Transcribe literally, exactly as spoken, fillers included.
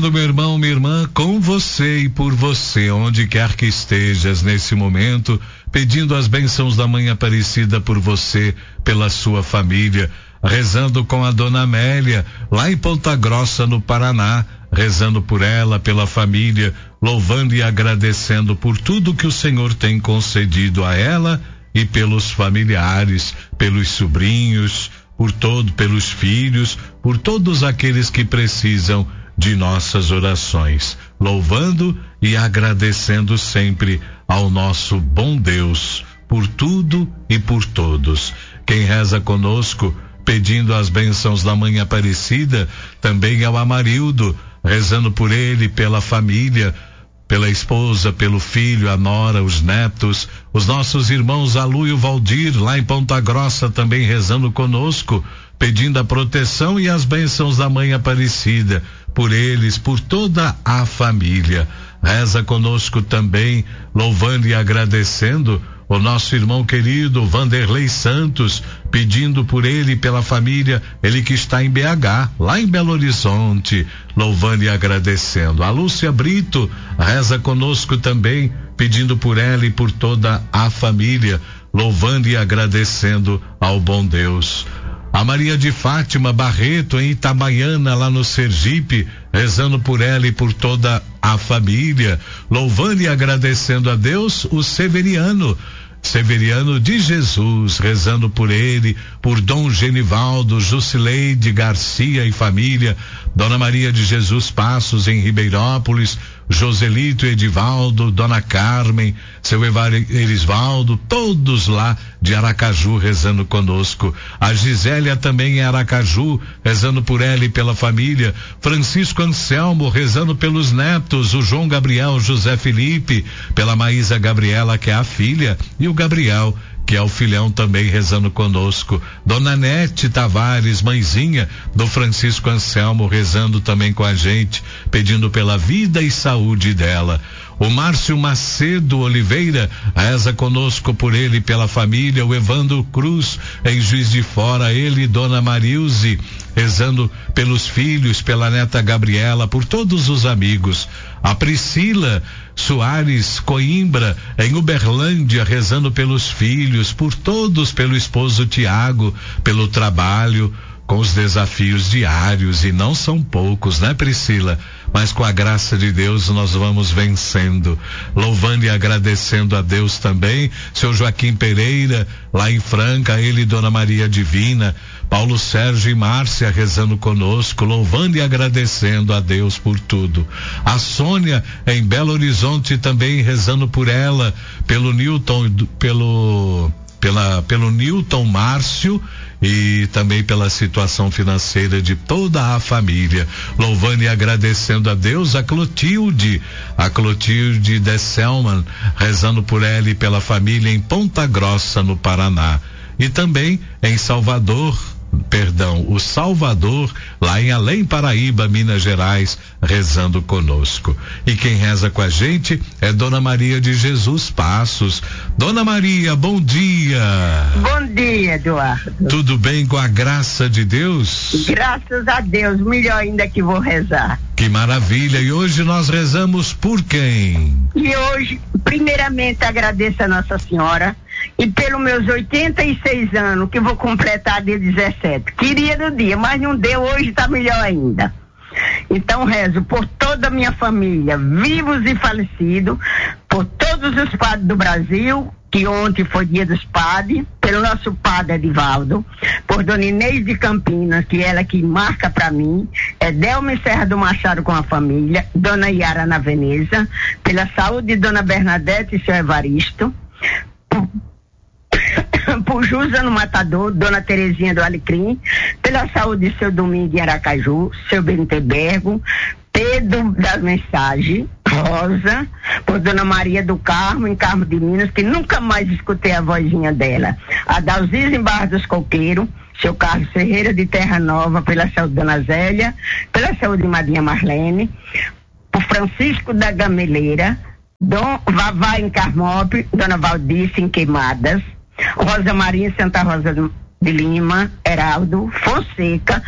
Rezando, meu irmão, minha irmã, com você e por você, onde quer que estejas nesse momento, pedindo as bênçãos da Mãe Aparecida por você, pela sua família, rezando com a Dona Amélia, lá em Ponta Grossa, no Paraná, rezando por ela, pela família, louvando e agradecendo por tudo que o Senhor tem concedido a ela e pelos familiares, pelos sobrinhos, por todo, pelos filhos, por todos aqueles que precisam de nossas orações, louvando e agradecendo sempre ao nosso bom Deus por tudo e por todos. Quem reza conosco, pedindo as bênçãos da Mãe Aparecida, também é o Amarildo, rezando por ele, pela família, pela esposa, pelo filho, a nora, os netos, os nossos irmãos Alu e o Valdir, lá em Ponta Grossa, também rezando conosco, pedindo a proteção e as bênçãos da Mãe Aparecida, por eles, por toda a família. Reza conosco também, louvando e agradecendo o nosso irmão querido Vanderlei Santos, pedindo por ele e pela família, ele que está em B H, lá em Belo Horizonte, louvando e agradecendo. A Lúcia Brito reza conosco também, pedindo por ela e por toda a família, louvando e agradecendo ao bom Deus. A Maria de Fátima Barreto, em Itabaiana, lá no Sergipe, rezando por ela e por toda a família, louvando e agradecendo a Deus. O Severiano, Severiano de Jesus, rezando por ele, por Dom Genivaldo, Jusileide Garcia e família, Dona Maria de Jesus Passos em Ribeirópolis, Joselito Edivaldo, Dona Carmen, seu Erisvaldo, todos lá de Aracaju rezando conosco. A Gisélia também em Aracaju, rezando por ela e pela família. Francisco Anselmo rezando pelos netos, o João Gabriel, o José Felipe, pela Maísa Gabriela, que é a filha, e o Gabriel, que é o filhão, também rezando conosco. Dona Nete Tavares, mãezinha do Francisco Anselmo, rezando também com a gente, pedindo pela vida e saúde dela. O Márcio Macedo Oliveira reza conosco por ele e pela família. O Evandro Cruz, em Juiz de Fora, ele e Dona Marilze, rezando pelos filhos, pela neta Gabriela, por todos os amigos. A Priscila Soares Coimbra, em Uberlândia, rezando pelos filhos, por todos, pelo esposo Tiago, pelo trabalho, com os desafios diários, e não são poucos, né, Priscila? Mas com a graça de Deus nós vamos vencendo, louvando e agradecendo a Deus também. Seu Joaquim Pereira, lá em Franca, ele e Dona Maria Divina, Paulo Sérgio e Márcia rezando conosco, louvando e agradecendo a Deus por tudo. A Sônia, em Belo Horizonte, também rezando por ela, pelo Newton, pelo pela pelo Newton Márcio, e também pela situação financeira de toda a família, louvando e agradecendo a Deus. A Clotilde, a Clotilde de Selman, rezando por ela e pela família em Ponta Grossa, no Paraná, e também em Salvador, perdão, o Salvador, lá em Além Paraíba, Minas Gerais, rezando conosco. E quem reza com a gente é Dona Maria de Jesus Passos. Dona Maria, bom dia. Bom dia, Eduardo. Tudo bem, com a graça de Deus? Graças a Deus, melhor ainda que vou rezar. Que maravilha. E hoje nós rezamos por quem? E hoje, primeiramente, agradeço a Nossa Senhora, e pelos meus oitenta e seis anos, que vou completar dia dezessete. Queria no dia, mas não deu, hoje está melhor ainda. Então rezo por toda a minha família, vivos e falecidos, por todos os padres do Brasil, que ontem foi dia dos padres, pelo nosso padre Edivaldo, por Dona Inês de Campinas, que ela que marca para mim, é Delme Serra do Machado com a família, Dona Yara na Veneza, pela saúde de Dona Bernadette e seu Evaristo, por, por Jusa no Matador, Dona Terezinha do Alecrim, pela saúde de seu Domingo em Aracaju, seu Bentebergo, Pedro das Mensagens, Rosa, por Dona Maria do Carmo, em Carmo de Minas, que nunca mais escutei a vozinha dela. A Dalzis em Barra dos Coqueiros, seu Carlos Ferreira de Terra Nova, pela saúde de Dona Zélia, pela saúde de Madrinha Marlene, por Francisco da Gameleira, Dom Vavá em Carmópolis, Dona Valdice em Queimadas, Rosa Maria em Santa Rosa de Lima, Heraldo Fonseca,